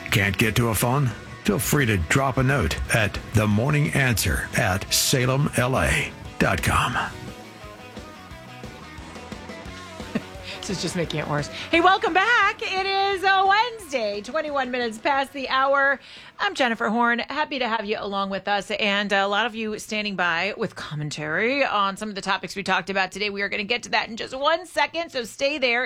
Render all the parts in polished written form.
Can't get to a phone? Feel free to drop a note at themorninganswer@salemla.com. This is just making it worse. Hey, welcome back. It is a Wednesday, 21 minutes past the hour. I'm Jennifer Horn. Happy to have you along with us, and a lot of you standing by with commentary on some of the topics we talked about today. We are going to get to that in just 1 second, so stay there,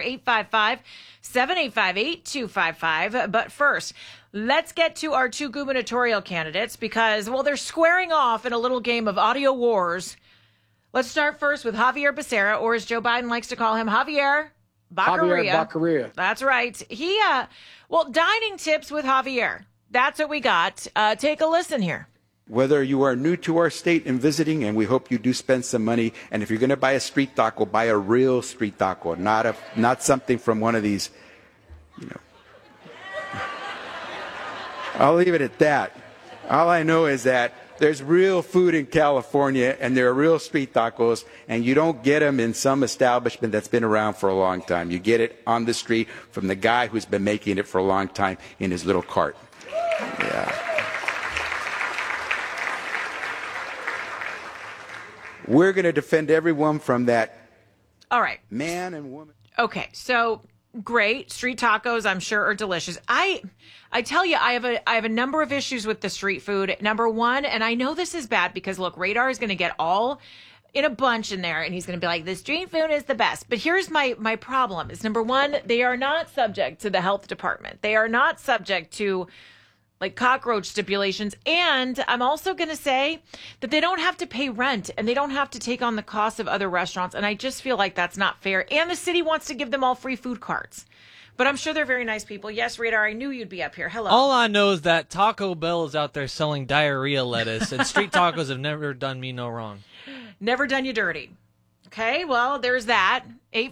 855-785-8255. But first, let's get to our two gubernatorial candidates because, well, they're squaring off in a little game of audio wars. Let's start first with Javier Becerra, or as Joe Biden likes to call him, Javier Baccaria. That's right. Dining tips with Javier. That's what we got. Take a listen here. Whether you are new to our state and visiting, and we hope you do spend some money, and if you're going to buy a street taco, buy a real street taco, not something from one of these, I'll leave it at that. All I know is that there's real food in California, and there are real street tacos, and you don't get them in some establishment that's been around for a long time. You get it on the street from the guy who's been making it for a long time in his little cart. Yeah. We're going to defend everyone from that. All right. Man and woman. Okay, so great. Street tacos, I'm sure, are delicious. I tell you, I have a number of issues with the street food. Number one, and I know this is bad because, look, Radar is going to get all in a bunch in there, and he's going to be like, the street food is the best. But here's my problem is, number one, they are not subject to the health department. They are not subject to like cockroach stipulations. And I'm also going to say that they don't have to pay rent and they don't have to take on the cost of other restaurants. And I just feel like that's not fair. And the city wants to give them all free food cards. But I'm sure they're very nice people. Yes, Radar, I knew you'd be up here. Hello. All I know is that Taco Bell is out there selling diarrhea lettuce, and street tacos have never done me no wrong. Never done you dirty. Okay, well, there's that.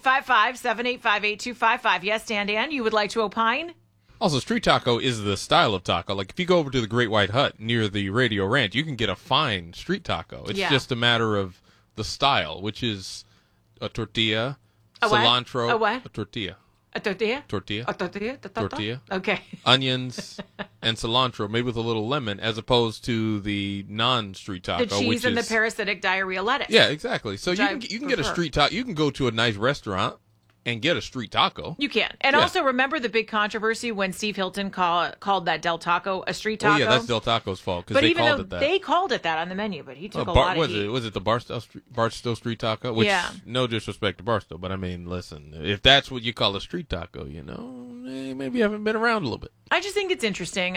855-785-8255. Yes, Dan, you would like to opine? Also, street taco is the style of taco. Like, if you go over to the Great White Hut near the Radio Ranch, you can get a fine street taco. It's just a matter of the style, which is a tortilla, cilantro. A what? A tortilla. A tortilla? Tortilla. A tortilla? Tortilla. Okay. Onions and cilantro, maybe with a little lemon, as opposed to the non-street taco, the cheese and the parasitic diarrhea lettuce. Yeah, exactly. So you can get a street taco. You can go to a nice restaurant and get a street taco. You can. And also remember the big controversy when Steve Hilton called that Del Taco a street taco? Oh, yeah, that's Del Taco's fault because they called it that. They called it that on the menu, but he took a lot of heat. Was it the Barstow Street Taco? Which, no disrespect to Barstow, but I mean, listen, if that's what you call a street taco, maybe you haven't been around a little bit. I just think it's interesting.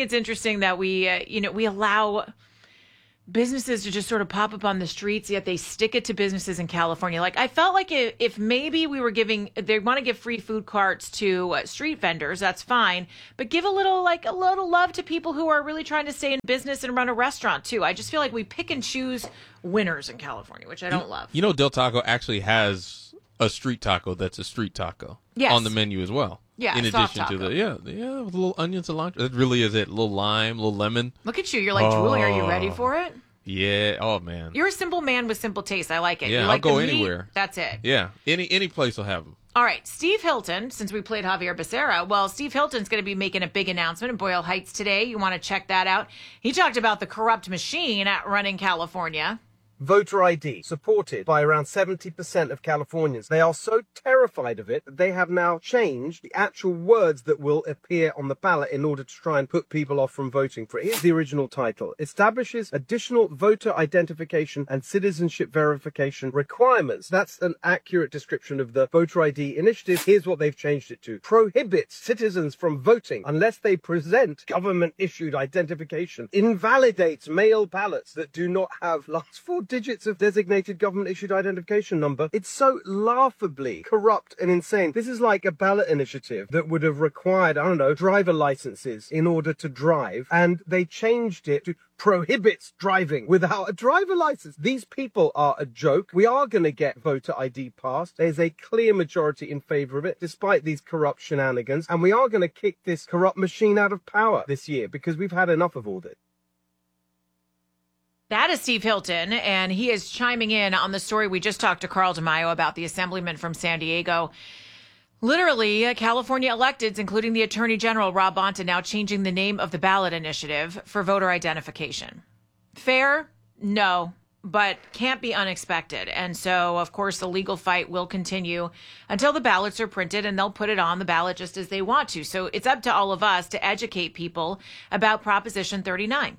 That we allow businesses to just sort of pop up on the streets, yet they stick it to businesses in California. Like, I felt like if maybe they want to give free food carts to street vendors, that's fine. But give a little love to people who are really trying to stay in business and run a restaurant too. I just feel like we pick and choose winners in California, which I don't love. Del Taco actually has a street taco that's a street taco on the menu as well. Yeah, in addition to with a little onion, cilantro. That really is it. A little lime, a little lemon. Look at you. You're like drooling. Are you ready for it? Yeah. Oh, man. You're a simple man with simple taste. I like it. Yeah, I'll go anywhere. That's it. Yeah. Any place will have them. All right. Steve Hilton, since we played Javier Becerra, well, Steve Hilton's going to be making a big announcement in Boyle Heights today. You want to check that out. He talked about the corrupt machine running California. Voter ID, supported by around 70% of Californians. They are so terrified of it that they have now changed the actual words that will appear on the ballot in order to try and put people off from voting for it. Here's the original title. Establishes additional voter identification and citizenship verification requirements. That's an accurate description of the voter ID initiative. Here's what they've changed it to. Prohibits citizens from voting unless they present government-issued identification. Invalidates mail ballots that do not have last four digits of designated government-issued identification number. It's so laughably corrupt and insane. This is like a ballot initiative that would have required, driver licenses in order to drive, and they changed it to prohibits driving without a driver license. These people are a joke. We are going to get voter ID passed. There's a clear majority in favor of it, despite these corrupt shenanigans, and we are going to kick this corrupt machine out of power this year because we've had enough of all this. That is Steve Hilton, and he is chiming in on the story we just talked to Carl DeMaio about, the assemblyman from San Diego. Literally, California electeds, including the Attorney General Rob Bonta, now changing the name of the ballot initiative for voter identification. Fair? No, but can't be unexpected. And so, of course, the legal fight will continue until the ballots are printed, and they'll put it on the ballot just as they want to. So it's up to all of us to educate people about Proposition 39.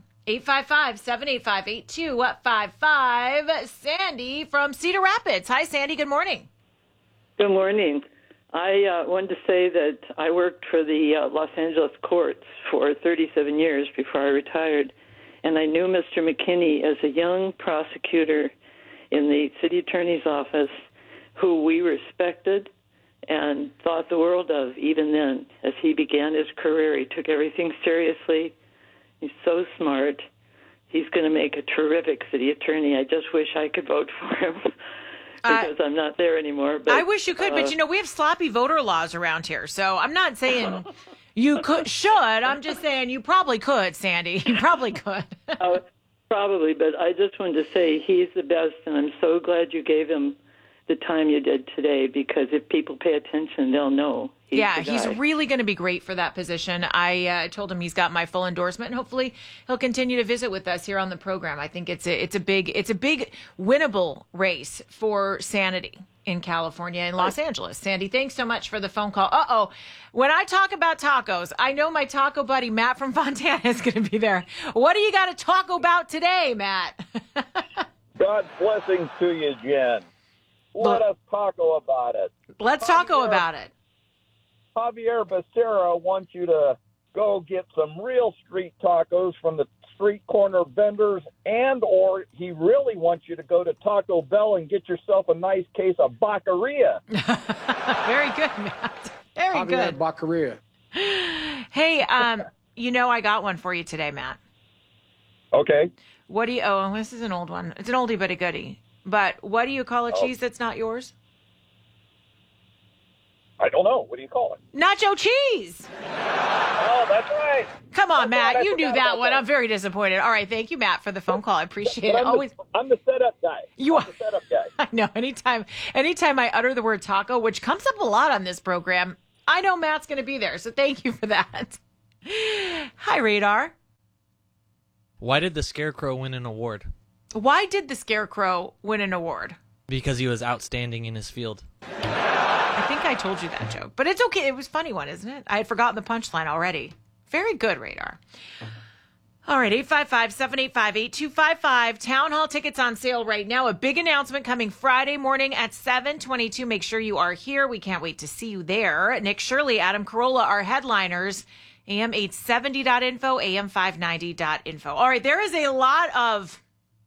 855-785-8255. Sandy from Cedar Rapids. Hi, Sandy. Good morning. Good morning. I wanted to say that I worked for the Los Angeles courts for 37 years before I retired, and I knew Mr. McKinney as a young prosecutor in the city attorney's office who we respected and thought the world of even then. As he began his career, he took everything seriously. He's so smart. He's going to make a terrific city attorney. I just wish I could vote for him. Because I'm not there anymore. But, I wish you could, but we have sloppy voter laws around here. So I'm not saying you should. I'm just saying you probably could, Sandy. You probably could. Probably, but I just wanted to say he's the best, and I'm so glad you gave him the time you did today, because if people pay attention, they'll know. He's really going to be great for that position. I told him he's got my full endorsement, and hopefully he'll continue to visit with us here on the program. I think it's a big winnable race for sanity in California and Los Angeles. Sandy, thanks so much for the phone call. When I talk about tacos, I know my taco buddy Matt from Fontana is going to be there. What do you got to talk about today, Matt? God's blessings to you, Jen. Let us taco about it. Let's taco about it. Javier Becerra wants you to go get some real street tacos from the street corner vendors, or he really wants you to go to Taco Bell and get yourself a nice case of Baccaria. Very good, Matt. Very good. Baccaria. Hey, I got one for you today, Matt. Okay. What do you? Oh, this is an old one. It's an oldie but a goodie. But what do you call a cheese that's not yours? I don't know. What do you call it? Nacho cheese. Oh, that's right. Come on, Matt. You knew that one. I'm very disappointed. All right. Thank you, Matt, for the phone call. I appreciate it. I'm the setup guy. You are the setup guy. I know. Anytime I utter the word taco, which comes up a lot on this program, I know Matt's going to be there. So thank you for that. Hi, Radar. Why did the Scarecrow win an award? Why did the Scarecrow win an award? Because he was outstanding in his field. I think I told you that joke, but it's okay. It was a funny one, isn't it? I had forgotten the punchline already. Very good, Radar. All right, 855-785-8255. Town Hall tickets on sale right now. A big announcement coming Friday morning at 7:22. Make sure you are here. We can't wait to see you there. Nick Shirley, Adam Carolla, our headliners. AM870.info, AM590.info. All right, there is a lot of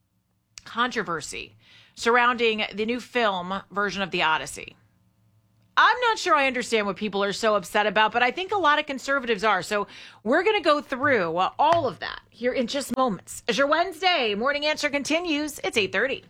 controversy surrounding the new film version of The Odyssey. I'm not sure I understand what people are so upset about, but I think a lot of conservatives are. So we're going to go through all of that here in just moments. As your Wednesday morning answer continues, it's 8:30.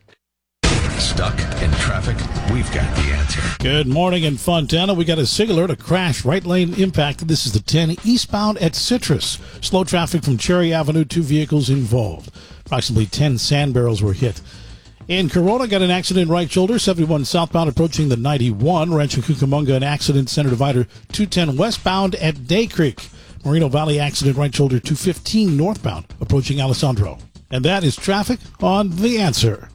Stuck in traffic? We've got the answer. Good morning in Fontana. We got a SIG alert, a crash, right lane impact. This is the 10 eastbound at Citrus. Slow traffic from Cherry Avenue, 2 vehicles involved. Approximately 10 sand barrels were hit. In Corona, got an accident right shoulder, 71 southbound approaching the 91. Rancho Cucamonga, an accident, center divider 210 westbound at Day Creek. Moreno Valley accident right shoulder 215 northbound approaching Alessandro. And that is traffic on The Answer.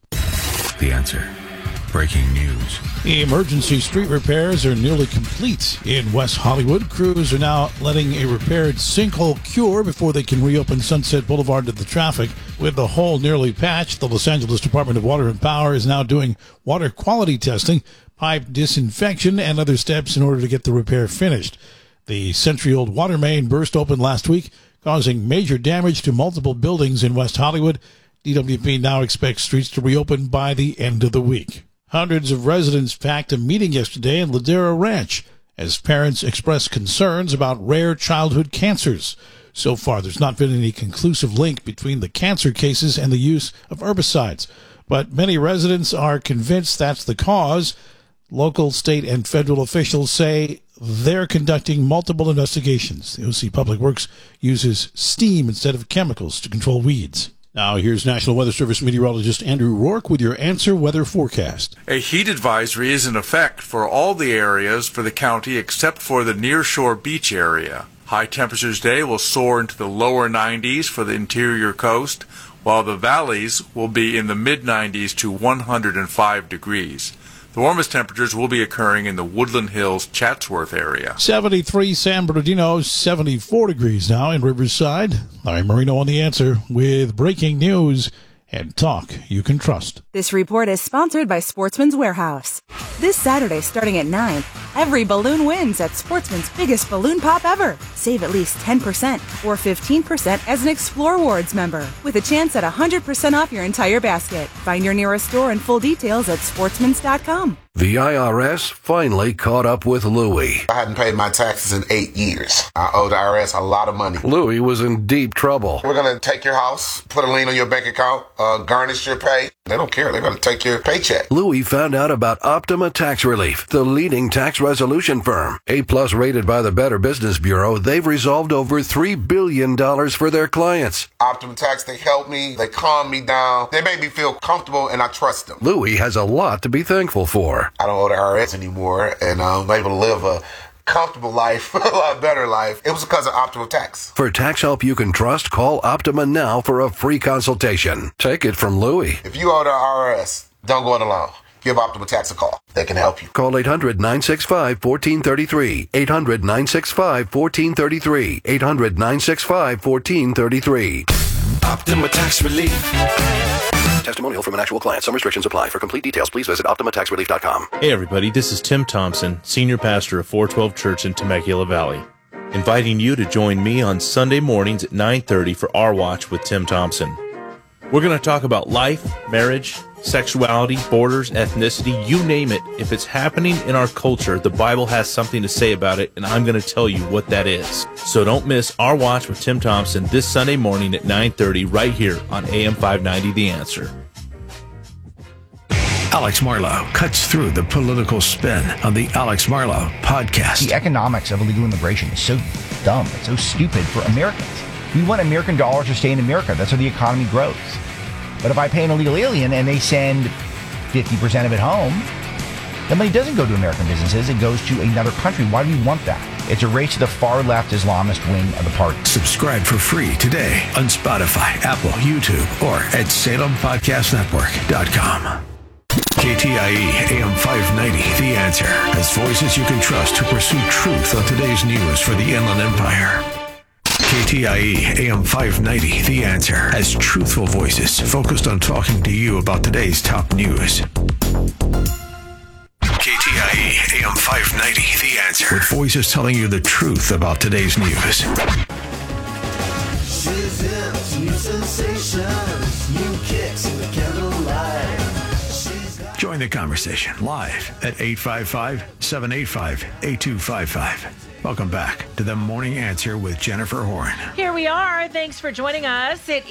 The Answer. Breaking news. Emergency street repairs are nearly complete in West Hollywood. Crews are now letting a repaired sinkhole cure before they can reopen Sunset Boulevard to the traffic. With the hole nearly patched, the Los Angeles Department of Water and Power is now doing water quality testing, pipe disinfection, and other steps in order to get the repair finished. The century-old water main burst open last week, causing major damage to multiple buildings in West Hollywood. DWP now expects streets to reopen by the end of the week. Hundreds of residents packed a meeting yesterday in Ladera Ranch as parents expressed concerns about rare childhood cancers. So far, there's not been any conclusive link between the cancer cases and the use of herbicides. But many residents are convinced that's the cause. Local, state, and federal officials say they're conducting multiple investigations. The OC Public Works uses steam instead of chemicals to control weeds. Now, here's National Weather Service meteorologist Andrew Rourke with your Answer Weather forecast. A heat advisory is in effect for all the areas for the county except for the nearshore beach area. High temperatures today will soar into the lower 90s for the interior coast, while the valleys will be in the mid-90s to 105 degrees. The warmest temperatures will be occurring in the Woodland Hills, Chatsworth area. 73 San Bernardino, 74 degrees now in Riverside. Larry Marino on The Answer with breaking news and talk you can trust. This report is sponsored by Sportsman's Warehouse. This Saturday starting at 9, every balloon wins at Sportsman's biggest balloon pop ever. Save at least 10% or 15% as an Explore Awards member with a chance at 100% off your entire basket. Find your nearest store and full details at sportsmans.com. The IRS finally caught up with Louie. I hadn't paid my taxes in 8 years. I owe the IRS a lot of money. Louie was in deep trouble. We're going to take your house, put a lien on your bank account, garnish your pay. They don't care. They're going to take your paycheck. Louie found out about Optima Tax Relief, the leading tax resolution firm. A-plus rated by the Better Business Bureau, they've resolved over $3 billion for their clients. Optima Tax, they help me. They calm me down. They make me feel comfortable, and I trust them. Louie has a lot to be thankful for. I don't owe the IRS anymore, and I'm able to live a comfortable life, a lot better life. It was because of Optima Tax. For tax help you can trust, call Optima now for a free consultation. Take it from Louie. If you owe the IRS, don't go it alone. Give Optima Tax a call. They can help you. Call 800-965-1433. 800-965-1433. 800-965-1433. Optima Tax Relief. Testimonial from an actual client. Some restrictions apply. For complete details, please visit OptimaTaxRelief.com. Hey everybody, this is Tim Thompson, Senior Pastor of 412 Church in Temecula Valley, inviting you to join me on Sunday mornings at 9:30 for Our Watch with Tim Thompson. We're going to talk about life, marriage, sexuality, borders, ethnicity, you name it. If it's happening in our culture, the Bible has something to say about it, and I'm going to tell you what that is. So don't miss Our Watch with Tim Thompson this Sunday morning at 9:30 right here on AM 590 The Answer. Alex Marlow cuts through the political spin on the Alex Marlow podcast. The economics of illegal immigration is so dumb. It's so stupid for Americans. We want American dollars to stay in America. That's how the economy grows. But if I pay an illegal alien and they send 50% of it home, the money doesn't go to American businesses. It goes to another country. Why do we want that? It's a race to the far-left Islamist wing of the party. Subscribe for free today on Spotify, Apple, YouTube, or at SalemPodcastNetwork.com. KTIE AM 590, The Answer, has voices you can trust to pursue truth on today's news for the Inland Empire. KTIE AM 590, The Answer, has truthful voices focused on talking to you about today's top news. KTIE AM 590, The Answer, with voices telling you the truth about today's news. She's into new sensations, new kicks in the candlelight. Join the conversation live at 855-785-8255. Welcome back to the Morning Answer with Jennifer Horn. Here we are. Thanks for joining us. It